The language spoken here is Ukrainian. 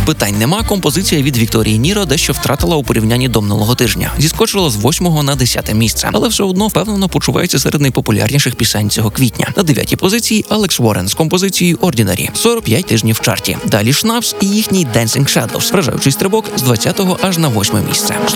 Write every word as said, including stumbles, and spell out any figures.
Питань нема, композиція від Вікторії Ніро дещо втратила у порівнянні до минулого тижня. Зіскочила з восьмого на десяте місце, але все одно впевнено почувається серед найпопулярніших пісень цього квітня. На дев'ятій позиції Алекс Уоррен з композицією Ordinary. сорок п'ять тижнів в чарті. Далі Шнапс і їхній Dancing Shadows. Вражаючий стрибок з двадцятого аж на восьме місце.